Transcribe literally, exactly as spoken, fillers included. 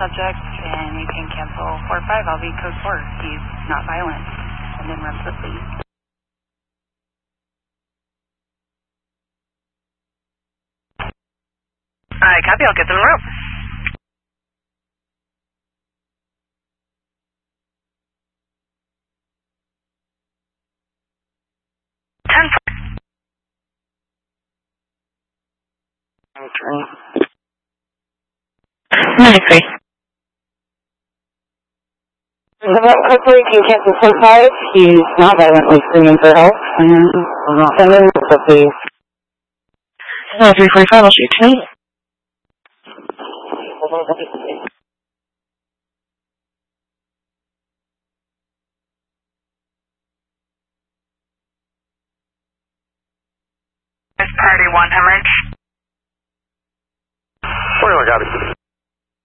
subject, and you can cancel four five. I'll be code four. He's not violent, and then run swiftly. Alright, copy. I'll get them in route. ten four. ninety-three. Hopefully you can cancel four five. He's not violently screaming for help. And then swiftly. No, three forty-five. I'll shoot tonight. Priority one, hemorrhage. forty-one, copy.